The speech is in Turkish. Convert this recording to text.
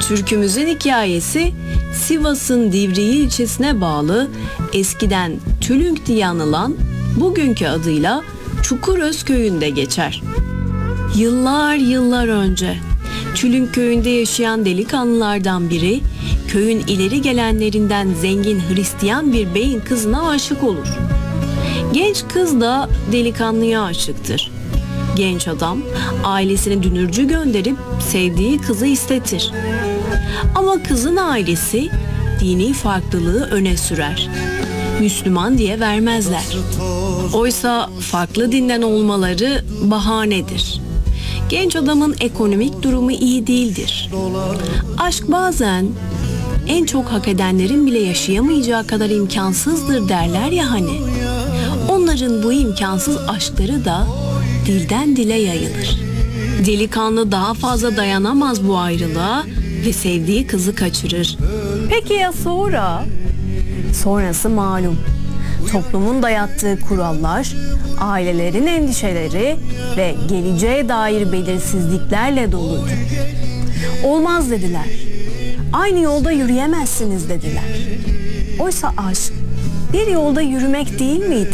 Türkümüzün hikayesi Sivas'ın Divriği ilçesine bağlı eskiden Tülünk diye anılan bugünkü adıyla Çukuröz köyünde geçer. Yıllar önce Tülünk köyünde yaşayan delikanlılardan biri köyün ileri gelenlerinden zengin Hristiyan bir beyin kızına aşık olur. Genç kız da delikanlıya aşıktır. Genç adam ailesine dünürcü gönderip sevdiği kızı istetir. Ama kızın ailesi dini farklılığı öne sürer. Müslüman diye vermezler. Oysa farklı dinden olmaları bahanedir. Genç adamın ekonomik durumu iyi değildir. Aşk bazen en çok hak edenlerin bile yaşayamayacağı kadar imkansızdır derler ya hani. Onların bu imkansız aşkları da dilden dile yayılır. Delikanlı daha fazla dayanamaz bu ayrılığa ve sevdiği kızı kaçırır. Peki ya sonra? Sonrası malum. Toplumun dayattığı kurallar, ailelerin endişeleri ve geleceğe dair belirsizliklerle doludur. Olmaz dediler. Aynı yolda yürüyemezsiniz dediler. Oysa aşk bir yolda yürümek değil miydi?